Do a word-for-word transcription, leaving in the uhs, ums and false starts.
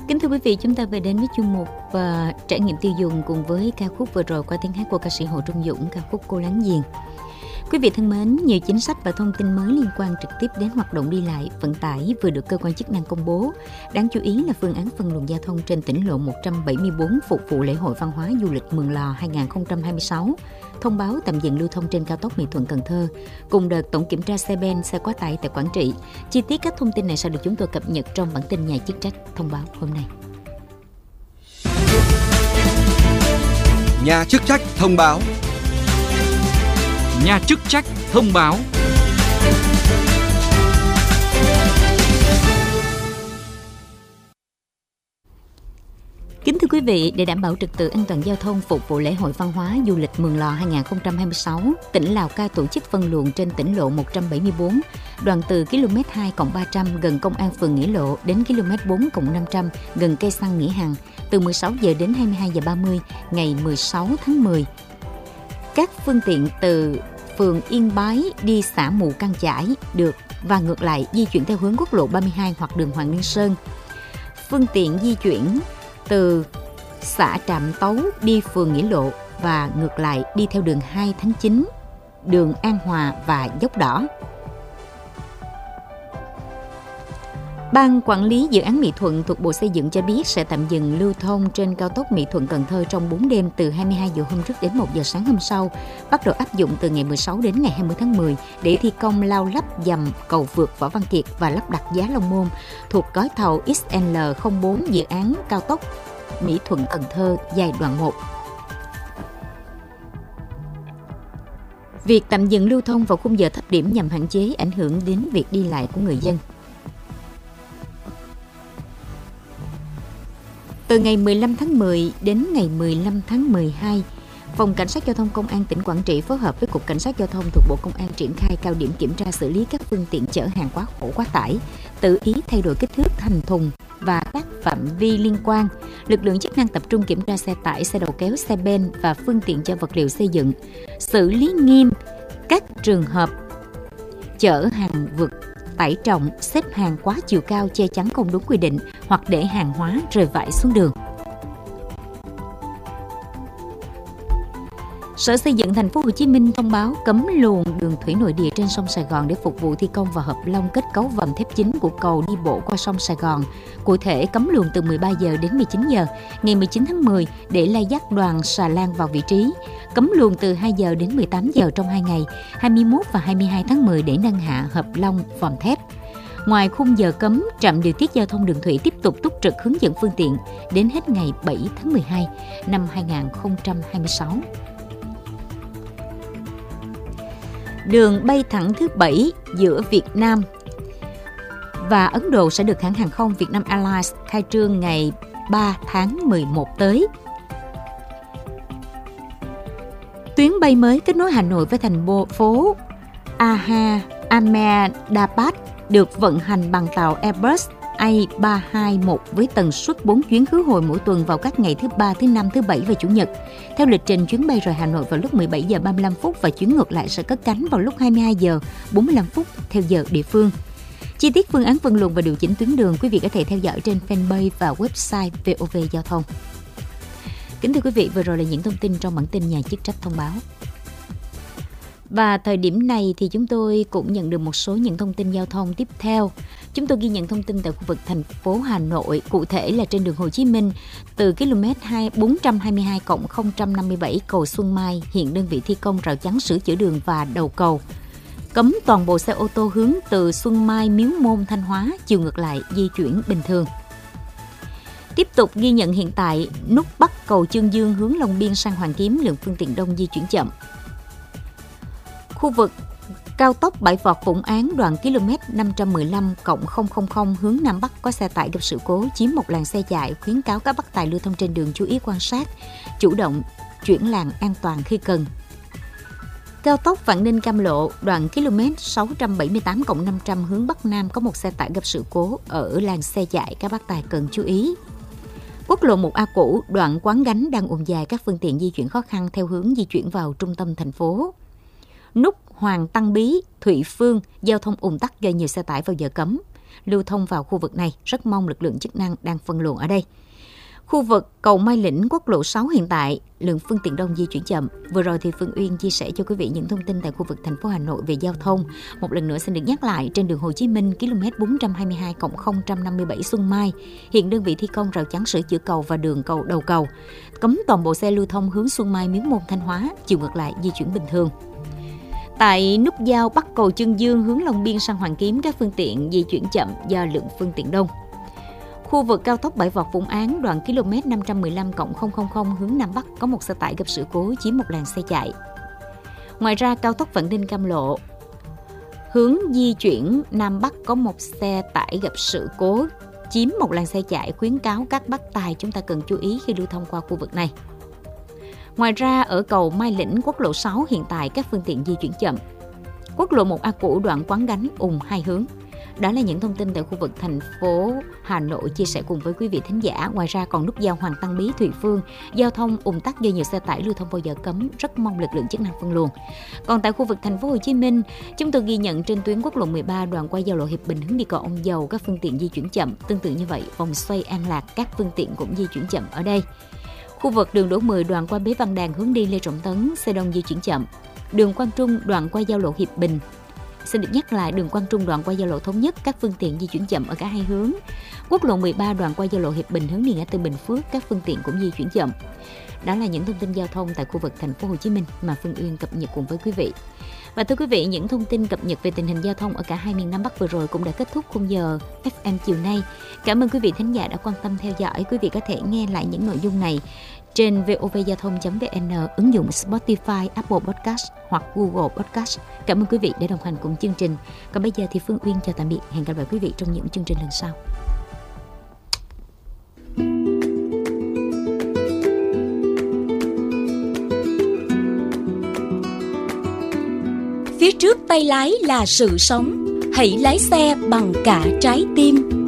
Kính thưa quý vị, chúng ta về đến với chuyên mục uh, trải nghiệm tiêu dùng cùng với ca khúc vừa rồi qua tiếng hát của ca sĩ Hồ Trung Dũng, ca khúc Cô Láng Giềng. Quý vị thân mến, nhiều chính sách và thông tin mới liên quan trực tiếp đến hoạt động đi lại, vận tải vừa được cơ quan chức năng công bố. Đáng chú ý là phương án phân luồng giao thông trên tỉnh lộ một trăm bảy mươi bốn phục vụ lễ hội văn hóa du lịch Mường Lò hai không hai sáu, thông báo tạm dừng lưu thông trên cao tốc Mỹ Thuận - Cần Thơ, cùng đợt tổng kiểm tra xe ben, xe quá tải tại Quảng Trị. Chi tiết các thông tin này sẽ được chúng tôi cập nhật trong bản tin nhà chức trách thông báo hôm nay. Nhà chức trách thông báo. Nhà chức trách thông báo. Kính thưa quý vị, để đảm bảo trật tự an toàn giao thông phục vụ lễ hội văn hóa du lịch Mường Lò hai không hai sáu, tỉnh Lào Cai tổ chức phân luồng trên tỉnh lộ một trăm bảy mươi bốn, đoạn từ km hai cộng ba trăm gần Công an phường Nghĩa Lộ đến km bốn cộng năm trăm gần cây xăng Nghĩa Hằng, từ mười sáu giờ đến hai mươi hai giờ ba mươi ngày mười sáu tháng mười. Các phương tiện từ phường Yên Bái đi xã Mù Căng Chải được và ngược lại di chuyển theo hướng quốc lộ ba mươi hai hoặc đường Hoàng Liên Sơn. Phương tiện di chuyển từ xã Trạm Tấu đi phường Nghĩa Lộ và ngược lại đi theo đường hai tháng chín, đường An Hòa và Dốc Đỏ. Ban quản lý dự án Mỹ Thuận thuộc Bộ Xây dựng cho biết sẽ tạm dừng lưu thông trên cao tốc Mỹ Thuận - Cần Thơ trong bốn đêm từ hai mươi hai giờ hôm trước đến một giờ sáng hôm sau, bắt đầu áp dụng từ ngày mười sáu đến ngày hai mươi tháng mười để thi công lau lắp dầm cầu vượt Võ Văn Kiệt và lắp đặt giá Long Môn thuộc gói thầu X L không bốn dự án cao tốc Mỹ Thuận - Cần Thơ giai đoạn một. Việc tạm dừng lưu thông vào khung giờ thấp điểm nhằm hạn chế ảnh hưởng đến việc đi lại của người dân. Từ ngày mười lăm tháng mười đến ngày mười lăm tháng mười hai, Phòng Cảnh sát Giao thông Công an tỉnh Quảng Trị phối hợp với Cục Cảnh sát Giao thông thuộc Bộ Công an triển khai cao điểm kiểm tra xử lý các phương tiện chở hàng quá khổ quá tải, tự ý thay đổi kích thước thành thùng và các phạm vi liên quan. Lực lượng chức năng tập trung kiểm tra xe tải, xe đầu kéo, xe ben và phương tiện chở vật liệu xây dựng, xử lý nghiêm các trường hợp chở hàng vượt tải trọng, xếp hàng quá chiều cao, che chắn không đúng quy định hoặc để hàng hóa rơi vãi xuống đường. Sở Xây dựng Thành phố Hồ Chí Minh thông báo cấm luồng đường thủy nội địa trên sông Sài Gòn để phục vụ thi công và hợp long kết cấu vòm thép chính của cầu đi bộ qua sông Sài Gòn. Cụ thể, cấm luồng từ mười ba giờ đến mười chín giờ ngày mười chín tháng mười để lai dắt đoàn xà lan vào vị trí. Cấm luồng từ hai giờ đến mười tám giờ trong hai ngày hai mươi mốt và hai mươi hai tháng mười để nâng hạ hợp long vòm thép. Ngoài khung giờ cấm, trạm điều tiết giao thông đường thủy tiếp tục túc trực hướng dẫn phương tiện đến hết ngày bảy tháng mười hai năm hai không hai sáu. Đường bay thẳng thứ bảy giữa Việt Nam và Ấn Độ sẽ được hãng hàng không Vietnam Airlines khai trương ngày ba tháng mười một tới. Tuyến bay mới kết nối Hà Nội với thành phố Aha Ahmedabad được vận hành bằng tàu Airbus A ba hai một với tần suất bốn chuyến khứ hồi mỗi tuần vào các ngày thứ ba, thứ năm, thứ bảy và chủ nhật. Theo lịch trình, chuyến bay rời Hà Nội vào lúc mười bảy giờ ba mươi lăm phút và chuyến ngược lại sẽ cất cánh vào lúc hai mươi hai giờ bốn mươi lăm phút theo giờ địa phương. Chi tiết phương án phân luồng và điều chỉnh tuyến đường quý vị có thể theo dõi trên fanpage và website vê o vê Giao thông. Kính thưa quý vị, vừa rồi là những thông tin trong bản tin nhà chức trách thông báo. Và thời điểm này thì chúng tôi cũng nhận được một số những thông tin giao thông tiếp theo. Chúng tôi ghi nhận thông tin tại khu vực thành phố Hà Nội, cụ thể là trên đường Hồ Chí Minh, từ km bốn trăm hai mươi hai cộng không trăm năm mươi bảy cầu Xuân Mai, hiện đơn vị thi công rào chắn sửa chữa đường và đầu cầu. Cấm toàn bộ xe ô tô hướng từ Xuân Mai, Miếu Môn, Thanh Hóa, chiều ngược lại di chuyển bình thường. Tiếp tục ghi nhận hiện tại, nút bắc cầu Chương Dương hướng Long Biên sang Hoàn Kiếm, lượng phương tiện đông di chuyển chậm. Khu vực cao tốc Bãi Vọt Vũng Áng đoạn km năm trăm mười lăm cộng không không không hướng Nam Bắc có xe tải gặp sự cố chiếm một làn xe chạy, khuyến cáo các bác tài lưu thông trên đường chú ý quan sát, chủ động chuyển làn an toàn khi cần. Cao tốc Vạn Ninh Cam Lộ đoạn km sáu trăm bảy mươi tám cộng năm trăm hướng Bắc Nam có một xe tải gặp sự cố ở làn xe chạy, các bác tài cần chú ý. Quốc lộ một A cũ đoạn Quán Gánh đang ùn dài, các phương tiện di chuyển khó khăn theo hướng di chuyển vào trung tâm thành phố. Nút Hoàng Tăng Bí, Thụy Phương, giao thông ùn tắc do nhiều xe tải vào giờ cấm. lưu thông vào khu vực này. Rất mong lực lượng chức năng đang phân luồng ở đây. Khu vực cầu Mai Lĩnh, quốc lộ sáu hiện tại, lượng phương tiện đông di chuyển chậm. Vừa rồi thì Phương Uyên chia sẻ cho quý vị những thông tin tại khu vực thành phố Hà Nội về giao thông. Một lần nữa xin được nhắc lại, trên đường Hồ Chí Minh, km bốn trăm hai mươi hai cộng không trăm năm mươi bảy Xuân Mai, hiện đơn vị thi công rào chắn sửa chữa cầu và đường cầu đầu cầu. Cấm toàn bộ xe lưu thông hướng Xuân Mai, Miếu Môn, Thanh Hóa, chiều ngược lại di chuyển bình thường. Tại nút giao Bắc cầu Chương Dương hướng Long Biên sang Hoàng Kiếm, các phương tiện di chuyển chậm do lượng phương tiện đông. Khu vực cao tốc Bãi Vọt Vũng Áng, đoạn km năm trăm mười lăm cộng không không không hướng Nam Bắc có một xe tải gặp sự cố chiếm một làn xe chạy. Ngoài ra, cao tốc Vạn Ninh Cam Lộ hướng di chuyển Nam Bắc có một xe tải gặp sự cố chiếm một làn xe chạy, khuyến cáo các bác tài chúng ta cần chú ý khi lưu thông qua khu vực này. Ngoài ra, ở cầu Mai Lĩnh, quốc lộ sáu hiện tại các phương tiện di chuyển chậm. Quốc lộ một A cũ đoạn Quán Gánh ùn hai hướng. Đó là những thông tin tại khu vực thành phố Hà Nội chia sẻ cùng với quý vị thính giả. Ngoài ra còn nút giao Hoàng Tăng Bí, Thụy Phương, giao thông ùn tắc do nhiều xe tải lưu thông vào giờ cấm, rất mong lực lượng chức năng phân luồng. Còn tại khu vực thành phố Hồ Chí Minh, chúng tôi ghi nhận trên tuyến quốc lộ mười ba đoạn qua giao lộ Hiệp Bình hướng đi cầu Ông Dầu, các phương tiện di chuyển chậm. Tương tự như vậy, vòng xoay An Lạc, các phương tiện cũng di chuyển chậm ở đây. Khu vực đường Đỗ mười đoạn qua Bế Văn Đàn hướng đi Lê Trọng Tấn, xe đông di chuyển chậm. Đường Quang Trung đoạn qua giao lộ Hiệp Bình. Xin được nhắc lại, đường Quang Trung đoạn qua giao lộ Thống Nhất, các phương tiện di chuyển chậm ở cả hai hướng. Quốc lộ mười ba đoạn qua giao lộ Hiệp Bình hướng đi ngã tư Bình Phước, các phương tiện cũng di chuyển chậm. Đó là những thông tin giao thông tại khu vực thành phố Hồ Chí Minh mà Phương Uyên cập nhật cùng với quý vị. Và thưa quý vị, những thông tin cập nhật về tình hình giao thông ở cả hai miền Nam Bắc vừa rồi cũng đã kết thúc khung giờ ép em chiều nay. Cảm ơn quý vị thính giả đã quan tâm theo dõi. Quý vị có thể nghe lại những nội dung này trên vovgiao thông chấm vn, ứng dụng Spotify, Apple Podcast hoặc Google Podcast. Cảm ơn quý vị đã đồng hành cùng chương trình. Còn bây giờ thì Phương Uyên chào tạm biệt. Hẹn gặp lại quý vị trong những chương trình lần sau. Phía trước tay lái là sự sống. Hãy lái xe bằng cả trái tim.